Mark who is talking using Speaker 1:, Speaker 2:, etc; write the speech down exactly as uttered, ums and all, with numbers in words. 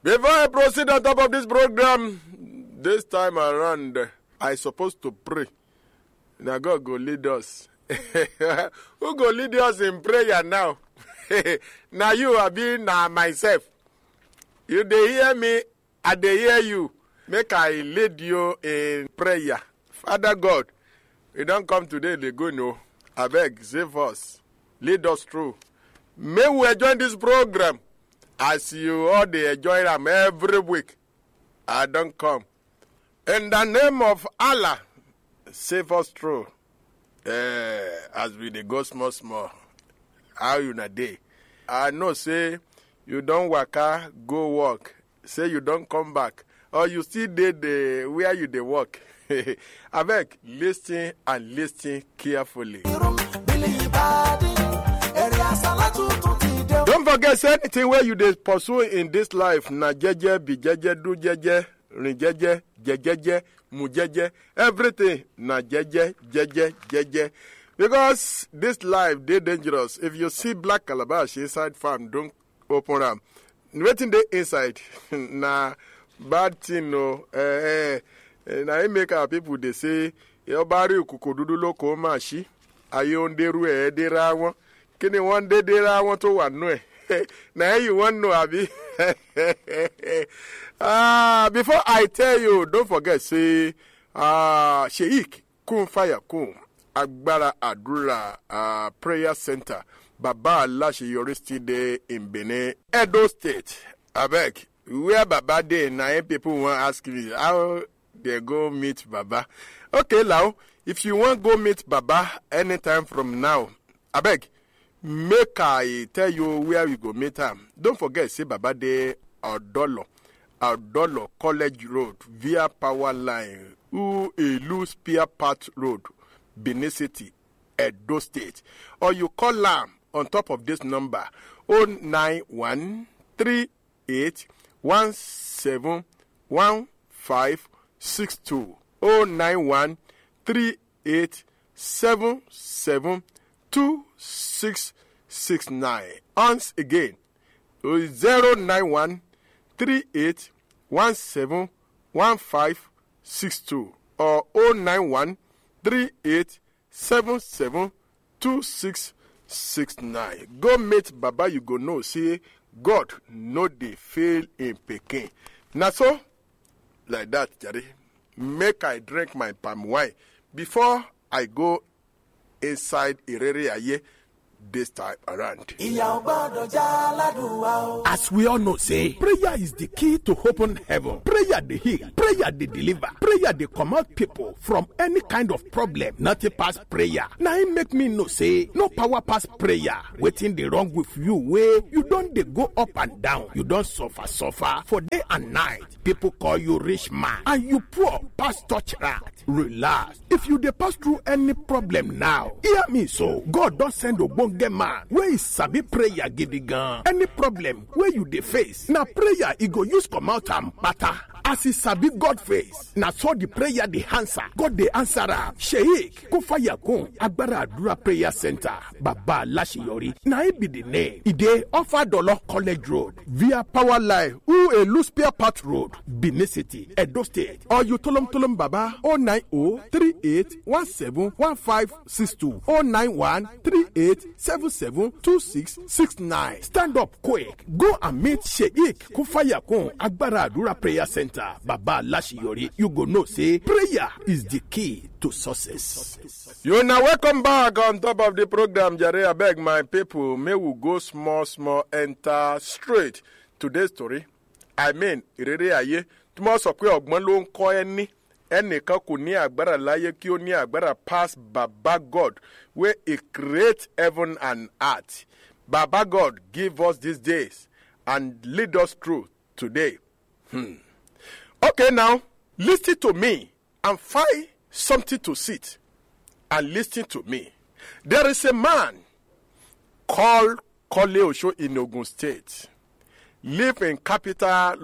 Speaker 1: Before I proceed on top of this program, this time around, I supposed to pray. Now God go lead us. Who go lead us in prayer now? Now you are being now myself. You they hear me, I they hear you. Make I lead you in prayer. Father God, we don't come today, they go no. I beg, save us. Lead us through. May we enjoy this program as you all they enjoy them every week. I don't come. In the name of Allah, save us through. Uh, as we dey go small small. How you na day? I know say you don't waka go work. Say you don't come back. Or you still dey the where you dey work. Abeg, listen and listen carefully. Don't forget, say anything where you dey pursue in this life, na jeje, be jeje, do jeje, rin jeje, jejeje, mu jeje, everything na jeje, jeje, jeje. Because this life, they dangerous. If you see black calabash inside farm, don't open them. Waiting there inside, na bad thing, no. Eh, eh, na I make our people, they say, yo bari ukukodudu loko mashi, ayon deru e dera won. Kini one day dera won to wan no. Now you want know, Abi. Ah, before I tell you, don't forget, say, ah, uh, Sheikh Kun Fire Kun Agbara Adura uh, Prayer Center, Baba Lashiyori still there in Benin, Edo State. I beg, where Baba there? Now people want ask me how they go meet Baba. Okay, now, if you want go meet Baba anytime from now, I beg. Make I tell you where we go meet him. Don't forget, say Baba de Odolo, Odolo College Road, via Power Line, U Elu Spear Path Road, Benin City, Edo State. Or you call them on top of this number, oh nine one three eight one seven one five six two. oh nine one three eight seven seven two six six nine. Once again, zero nine one three eight one seven one five six two or oh nine one three eight seven seven two six six nine. Go meet Baba, you go know. See, God no dey fail in Peking. Now so, like that, Jerry. Make I drink my palm wine before I go inside Irere Aye this time around.
Speaker 2: As we all know, say, prayer is the key to open heaven. Prayer they heal, prayer they deliver, prayer they command people from any kind of problem. Nothing past prayer. Now it make me know, say, no power past prayer. Waiting the wrong with you, where you don't they go up and down. You don't suffer, suffer for day and night. People call you rich man, and you poor past touch rat. Relax. If you they pass through any problem now, hear me so. God don't send a bonge man where is sabi prayer gidigan. Any problem where you dey face, now prayer he go use come out and batter. As he sabi God face, now so the prayer the answer. God the answer am. Sheikh Kufaya Kun Agbara Adura Prayer Center, Baba Lashiyori. Now it be the name. Ide offer Dolo College Road via Power Line, U Elu Spear Path Road, Benin City, Edo State. Or you tolom tolom Baba oh nine oh three eight one seven one five six two oh nine one three eight seven seven two six six nine. Stand up quick. Go and meet Sheikh Kufaya Kun Agbara Adura Prayer Center, Baba Lashiyori. You go know, say, prayer is the key to success.
Speaker 1: You now welcome back on top of the program, Jare. I beg my people, may we go small, small, enter straight to the story. I mean, Irere Aye, tomorrow so kwe ogmon lo nko eni, eni kan kò ní agbára láyé kí ó ní agbára pass Baba God, where He create heaven and earth. Baba God give us these days and lead us through today. Hmm. Okay, now, listen to me and find something to sit and listen to me. There is a man called Kole Osho in Ogun State, live in capital